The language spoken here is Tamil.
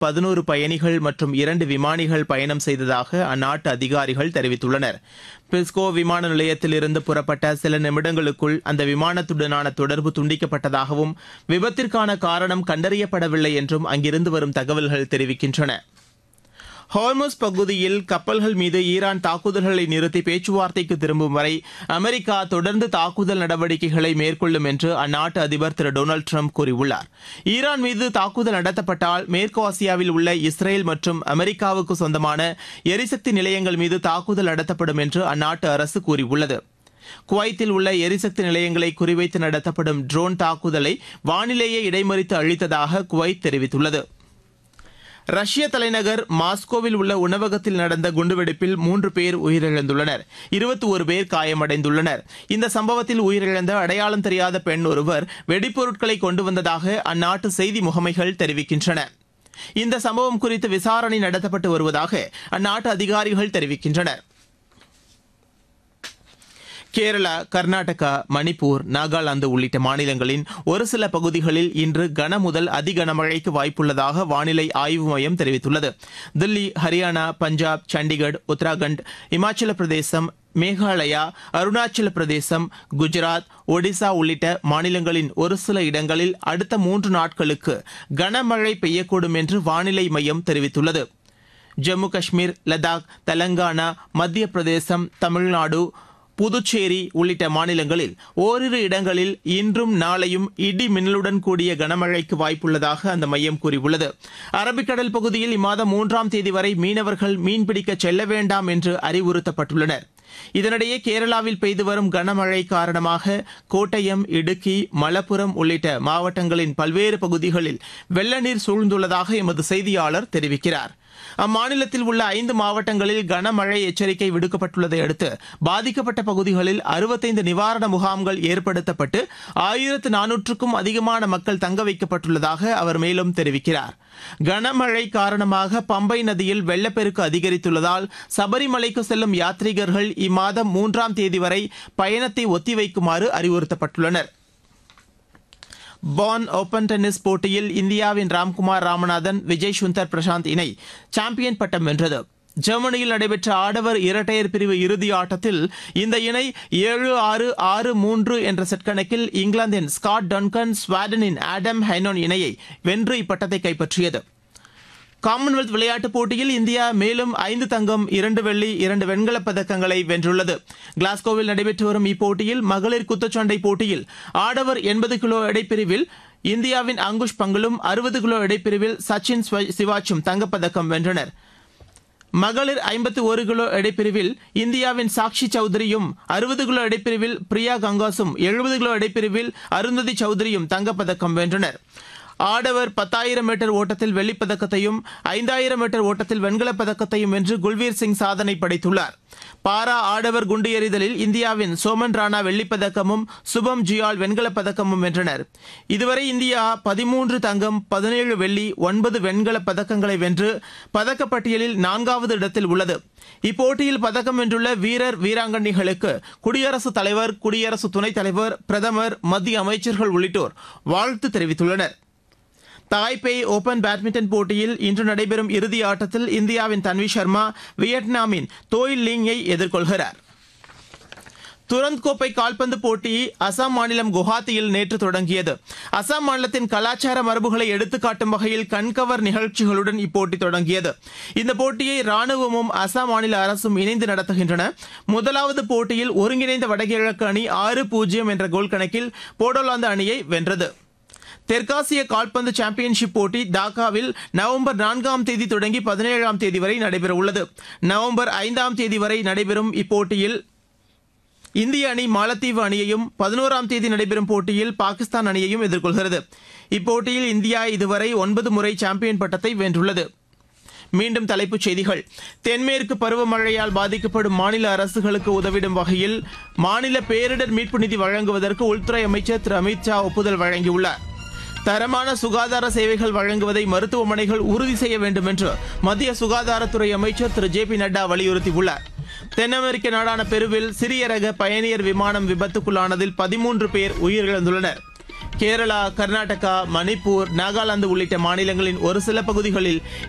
11 பயணிகள் மற்றும் 2 விமானிகள் பயணம் செய்ததாக அந்நாட்டு அதிகாரிகள் தெரிவித்துள்ளனர். பிஸ்கோ விமான நிலையத்திலிருந்து புறப்பட்ட சில நிமிடங்களுக்குள் அந்த விமானத்துடனான தொடர்பு துண்டிக்கப்பட்டதாகவும் விபத்திற்கான காரணம் கண்டறியப்படவில்லை என்றும் அங்கிருந்து வரும் தகவல்கள் தெரிவிக்கின்றன. ஹார்முஸ் பகுதியில் கப்பல்கள் மீது ஈரான் தாக்குதல்களை நிறுத்தி பேச்சுவார்த்தைக்கு திரும்பும் வரை அமெரிக்கா தொடர்ந்து தாக்குதல் நடவடிக்கைகளை மேற்கொள்ளும் என்று அந்நாட்டு அதிபர் திரு டொனால்டு டிரம்ப் கூறியுள்ளார். ஈரான் மீது தாக்குதல் நடத்தப்பட்டால் மேற்கு ஆசியாவில் உள்ள இஸ்ரேல் மற்றும் அமெரிக்காவுக்கு சொந்தமான எரிசக்தி நிலையங்கள் மீது தாக்குதல் நடத்தப்படும் என்று அந்நாட்டு அரசு கூறியுள்ளது. குவைத்தில் உள்ள எரிசக்தி நிலையங்களை குறிவைத்து நடத்தப்படும் ட்ரோன் தாக்குதலை வானிலேயே இடைமறித்து அழித்ததாக குவைத் தெரிவித்துள்ளது. ரஷ்ய தலைநகர் மாஸ்கோவில் உள்ள உணவகத்தில் நடந்த குண்டுவெடிப்பில் 3 பேர் உயிரிழந்துள்ளனர். 21 பேர் காயமடைந்துள்ளனர். இந்த சம்பவத்தில் உயிரிழந்த அடையாளம் தெரியாத பெண் ஒருவர் வெடிப்பொருட்களை கொண்டு வந்ததாக அந்நாட்டு செய்தி முகமைகள் தெரிவிக்கின்றன. இந்த சம்பவம் குறித்து விசாரணை நடத்தப்பட்டு வருவதாக அந்நாட்டு அதிகாரிகள் தெரிவிக்கின்றனர். கேரளா, கர்நாடகா, மணிப்பூர், நாகாலாந்து உள்ளிட்ட மாநிலங்களின் ஒரு சில பகுதிகளில் இன்று கன முதல் அதி கனமழைக்கு வாய்ப்புள்ளதாக வானிலை ஆய்வு மையம் தெரிவித்துள்ளது. தில்லி, ஹரியானா, பஞ்சாப், சண்டிகர், உத்தராகண்ட், இமாச்சல பிரதேசம், மேகாலயா, அருணாச்சல பிரதேசம், குஜராத், ஒடிசா உள்ளிட்ட மாநிலங்களின் ஒரு சில இடங்களில் அடுத்த 3 நாட்களுக்கு கனமழை பெய்யக்கூடும் என்று வானிலை மையம் தெரிவித்துள்ளது. ஜம்மு காஷ்மீர், லடாக், தெலங்கானா, மத்திய பிரதேசம், தமிழ்நாடு, புதுச்சேரி உள்ளிட்ட மாநிலங்களில் ஓரிரு இடங்களில் இன்றும் நாளையும் இடி மின்னலுடன் கூடிய கனமழைக்கு வாய்ப்புள்ளதாக அந்த மையம் கூறியுள்ளது. அரபிக்கடல் பகுதியில் இம்மாதம் 3ஆம் தேதி வரை மீனவர்கள் மீன்பிடிக்க செல்ல வேண்டாம் என்று அறிவுறுத்தப்பட்டுள்ளனர். இதனிடையே கேரளாவில் பெய்து வரும் கனமழை காரணமாக கோட்டயம், இடுக்கி, மலப்புரம் உள்ளிட்ட மாவட்டங்களின் பல்வேறு பகுதிகளில் வெள்ள நீர் சூழ்ந்துள்ளதாக எமது செய்தியாளர் தெரிவிக்கிறார். அம்மாநிலத்தில் உள்ள 5 மாவட்டங்களில் கனமழை எச்சரிக்கை விடுக்கப்பட்டுள்ளதை அடுத்து பாதிக்கப்பட்ட பகுதிகளில் 65 நிவாரண முகாம்கள் ஏற்படுத்தப்பட்டு 1400க்கும் அதிகமான மக்கள் தங்க வைக்கப்பட்டுள்ளதாக அவர் மேலும் தெரிவிக்கிறார். கனமழை காரணமாக பம்பை நதியில் வெள்ளப்பெருக்கு அதிகரித்துள்ளதால் சபரிமலைக்கு செல்லும் யாத்ரீகர்கள் இம்மாதம் 3ஆம் தேதி வரை பயணத்தை ஒத்திவைக்குமாறு அறிவுறுத்தப்பட்டுள்ளனர். பான் ஓபன் டென்னிஸ் போட்டியில் இந்தியாவின் ராம்குமார் ராமநாதன், விஜய் சுந்தர் பிரசாந்த் இணை சாம்பியன் பட்டம் வென்றது. ஜெர்மனியில் நடைபெற்ற ஆடவர் இரட்டையர் பிரிவு இறுதி ஆட்டத்தில் இந்த இணை 7-6, 6-3 என்ற செட் கணக்கில் இங்கிலாந்தின் ஸ்காட் டன்கன், ஸ்வீடனின் ஆடம் ஹைனோன் இணையை வென்று இப்பட்டத்தை கைப்பற்றியது. காமன்வெல்த் விளையாட்டுப் போட்டியில் இந்தியா மேலும் 5 தங்கம், 2 வெள்ளி, 2 வெண்கலப் பதக்கங்களை வென்றுள்ளது. கிளாஸ்கோவில் நடைபெற்று வரும் இப்போட்டியில் மகளிர் குத்துச்சண்டை போட்டியில் ஆடவர் 80 கிலோ எடைப்பிரிவில் இந்தியாவின் அங்குஷ் பங்கலும், 60 கிலோ எடைப்பிரிவில் சச்சின் சிவாச்சும் தங்கப்பதக்கம் வென்றனர். மகளிர் 51 கிலோ எடைப்பிரிவில் இந்தியாவின் சாக்ஷி சௌத்ரியும், 60 கிலோ எடைப்பிரிவில் பிரியா கங்காசும், 70 கிலோ எடைப்பிரிவில் அருந்ததி சௌத்ரியும் தங்கப்பதக்கம் வென்றனர். ஆடவர் 10,000 மீட்டர் ஓட்டத்தில் வெள்ளிப் பதக்கத்தையும் 5,000 மீட்டர் ஓட்டத்தில் வெண்கலப் பதக்கத்தையும் வென்று குல்வீர் சிங் சாதனை படைத்துள்ளார். பாரா ஆடவர் குண்டு எறிதலில் இந்தியாவின் சோமன் ராணா வெள்ளிப் பதக்கமும் சுபம் ஜியால் வெண்கலப் பதக்கமும் வென்றனர். இதுவரை இந்தியா 13 தங்கம், 17 வெள்ளி, 9 வெண்கலப் பதக்கங்களை வென்று பதக்கப்பட்டியலில் 4வது இடத்தில் உள்ளது. இப்போட்டியில் பதக்கம் வென்றுள்ள வீரர் வீராங்கனைகளுக்கு குடியரசுத் தலைவர், குடியரசு துணைத் தலைவர், பிரதமர், மத்திய அமைச்சர்கள் உள்ளிட்டோர் வாழ்த்து தெரிவித்துள்ளனர். தாய்பேய் ஓபன் பேட்மிண்டன் போட்டியில் இன்று நடைபெறும் இறுதி ஆட்டத்தில் இந்தியாவின் தன்வி சர்மா வியட்நாமின் தோய் லிங்கை எதிர்கொள்கிறார். துரந்த் கோப்பை கால்பந்து போட்டி அசாம் மாநிலம் குவஹாத்தியில் நேற்று தொடங்கியது. அசாம் மாநிலத்தின் கலாச்சார மரபுகளை எடுத்துக்காட்டும் வகையில் கண்கவர் நிகழ்ச்சிகளுடன் இப்போட்டி தொடங்கியது. இந்த போட்டியை ராணுவமும் அசாம் மாநில அரசும் இணைந்து நடத்துகின்றன. முதலாவது போட்டியில் ஒருங்கிணைந்த வடகிழக்கு அணி 6-0 என்ற கோல் கணக்கில் போடோலாந்து அணியை வென்றது. தெற்காசிய கால்பந்து சாம்பியன்ஷிப் போட்டி டாக்காவில் நவம்பர் 4ஆம் தேதி தொடங்கி 17ஆம் தேதி வரை நடைபெறவுள்ளது. நவம்பர் 5ஆம் தேதி வரை நடைபெறும் இப்போட்டியில் இந்திய அணி மாலத்தீவு அணியையும், 11ஆம் தேதி நடைபெறும் போட்டியில் பாகிஸ்தான் அணியையும் எதிர்கொள்கிறது. இப்போட்டியில் இந்தியா இதுவரை 9 முறை சாம்பியன் பட்டத்தை வென்றுள்ளது. மீண்டும் தலைப்புச் செய்திகள். தென்மேற்கு பருவமழையால் பாதிக்கப்படும் மாநில அரசுகளுக்கு உதவிடும் வகையில் மாநில பேரிடர் மீட்பு நிதி வழங்குவதற்கு உள்துறை அமைச்சர் திரு அமித் ஷா ஒப்புதல் வழங்கியுள்ளார். தரமான சுகாதார சேவைகள் வழங்குவதை மருத்துவமனைகள் உறுதி செய்ய வேண்டும் என்று மத்திய சுகாதாரத்துறை அமைச்சர் திரு ஜே பி நட்டா வலியுறுத்தியுள்ளார். தென் அமெரிக்க நாடான பெருவில் சிறிய ரக பயணியர் விமானம் விபத்துக்குள்ளானதில் 13 பேர் உயிரிழந்துள்ளனர். கேரளா, கர்நாடகா, மணிப்பூர், நாகாலாந்து உள்ளிட்ட மாநிலங்களின் ஒரு சில பகுதிகளில்